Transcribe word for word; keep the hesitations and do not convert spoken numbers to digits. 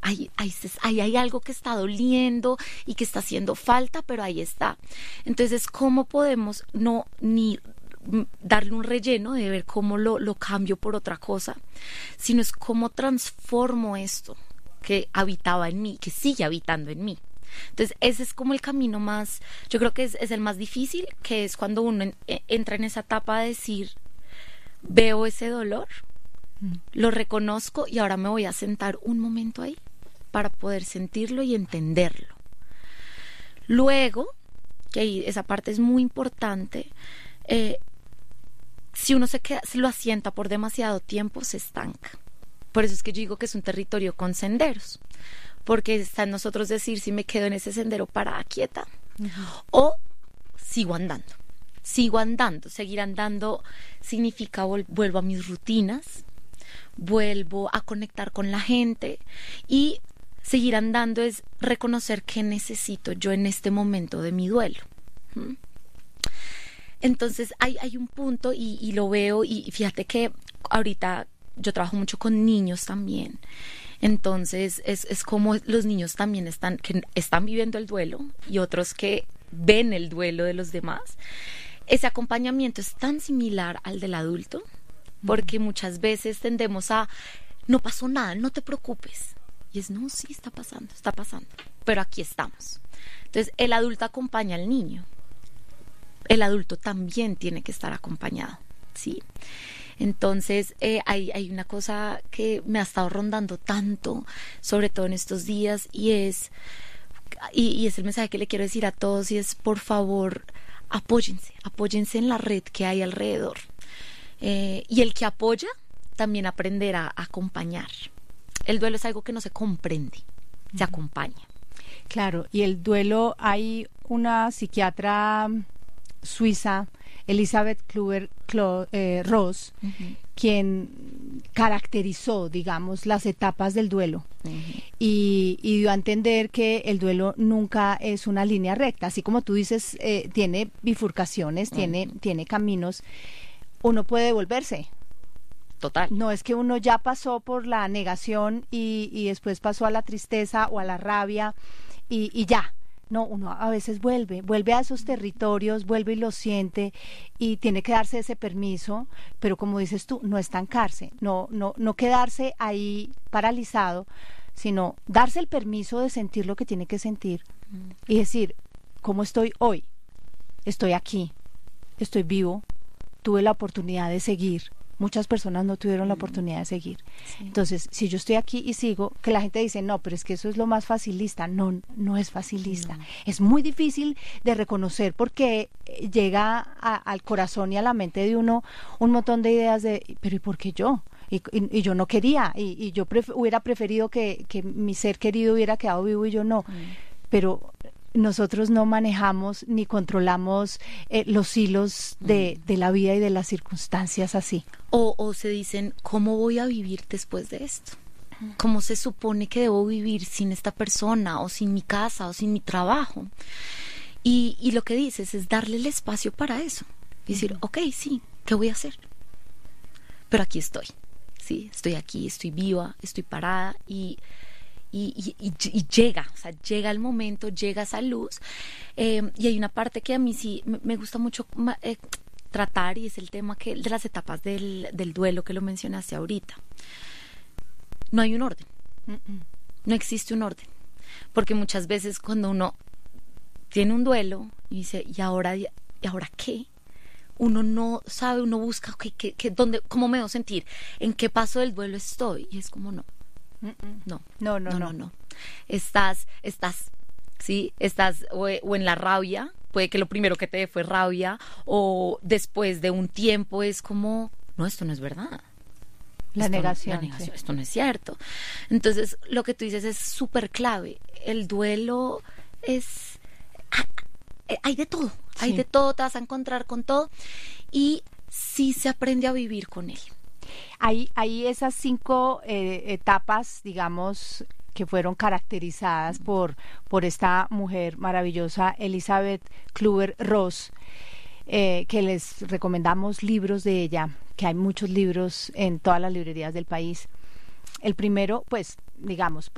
ahí, ahí, ahí hay algo que está doliendo y que está haciendo falta, pero ahí está. Entonces, ¿cómo podemos no ni darle un relleno de ver cómo lo, lo cambio por otra cosa, sino es cómo transformo esto que habitaba en mí, que sigue habitando en mí? Entonces ese es como el camino más, yo creo que es, es el más difícil, que es cuando uno en, entra en esa etapa de decir, veo ese dolor, mm. lo reconozco y ahora me voy a sentar un momento ahí para poder sentirlo y entenderlo. Luego, que ahí esa parte es muy importante, eh, si uno se, queda, se lo asienta por demasiado tiempo, se estanca. Por eso es que yo digo que es un territorio con senderos, porque está en nosotros decir si me quedo en ese sendero parada, quieta, uh-huh. o sigo andando. Sigo andando. Seguir andando significa vol- vuelvo a mis rutinas, vuelvo a conectar con la gente, y seguir andando es reconocer qué necesito yo en este momento de mi duelo. ¿Mm? Entonces hay, hay un punto y, y lo veo, y fíjate que ahorita yo trabajo mucho con niños también. Entonces es, es como los niños también están, que están viviendo el duelo, y otros que ven el duelo de los demás. Ese acompañamiento es tan similar al del adulto, porque muchas veces tendemos a, no pasó nada, no te preocupes. Y es, no, sí, está pasando, está pasando, pero aquí estamos. Entonces el adulto acompaña al niño. El adulto también tiene que estar acompañado, ¿sí? Entonces eh, hay, hay una cosa que me ha estado rondando tanto, sobre todo en estos días, y es, y, y es el mensaje que le quiero decir a todos, y es, por favor, apóyense, apóyense en la red que hay alrededor. Eh, y el que apoya también aprenderá a acompañar. El duelo es algo que no se comprende, se acompaña. Claro, y el duelo, hay una psiquiatra suiza, Elisabeth Kübler-Ross, uh-huh. quien caracterizó, digamos, las etapas del duelo, uh-huh. y, y dio a entender que el duelo nunca es una línea recta, así como tú dices, eh, tiene bifurcaciones, uh-huh. tiene, tiene caminos. Uno puede devolverse. Total. No es que uno ya pasó por la negación y, y después pasó a la tristeza o a la rabia y, y ya. No, uno a veces vuelve, vuelve a esos territorios, vuelve y lo siente, y tiene que darse ese permiso, pero como dices tú, no estancarse, no, no, no quedarse ahí paralizado, sino darse el permiso de sentir lo que tiene que sentir, mm. y decir, ¿cómo estoy hoy? Estoy aquí, estoy vivo, tuve la oportunidad de seguir. Muchas personas no tuvieron la oportunidad de seguir. Sí. Entonces, si yo estoy aquí y sigo, que la gente dice, no, pero es que eso es lo más facilista. No, no es facilista. No. Es muy difícil de reconocer, porque llega a, al corazón y a la mente de uno un montón de ideas de, pero ¿y por qué yo? Y, y, y yo no quería, y, y yo pref- hubiera preferido que, que mi ser querido hubiera quedado vivo y yo no. Mm. Pero nosotros no manejamos ni controlamos eh, los hilos de, de la vida y de las circunstancias así. O, o se dicen, ¿cómo voy a vivir después de esto? ¿Cómo se supone que debo vivir sin esta persona, o sin mi casa, o sin mi trabajo? Y, y lo que dices es darle el espacio para eso. Y decir, uh-huh. ok, sí, ¿qué voy a hacer? Pero aquí estoy, ¿sí? Estoy aquí, estoy viva, estoy parada, y... Y, y, y llega, o sea, llega el momento, llega esa luz, eh, y hay una parte que a mí sí me, me gusta mucho eh, tratar, y es el tema que, de las etapas del, del duelo, que lo mencionaste ahorita. No hay un orden, Mm-mm. no existe un orden, porque muchas veces cuando uno tiene un duelo y dice, ¿y ahora, y ahora qué? Uno no sabe, uno busca, okay, ¿qué, qué, dónde, ¿cómo me debo sentir? ¿En qué paso del duelo estoy? Y es como, no. No, no, no, no, no, no, no. Estás, estás, sí, estás o, o en la rabia, puede que lo primero que te dé fue rabia, o después de un tiempo es como, no, esto no es verdad. La esto, negación. La negación, sí. Esto no es cierto. Entonces, lo que tú dices es súper clave. El duelo es, hay de todo, hay sí. de todo, te vas a encontrar con todo, y sí se aprende a vivir con él. Hay, hay esas cinco eh, etapas, digamos, que fueron caracterizadas por, por esta mujer maravillosa, Elisabeth Kübler-Ross, eh, que les recomendamos libros de ella, que hay muchos libros en todas las librerías del país. El primero, pues, digamos,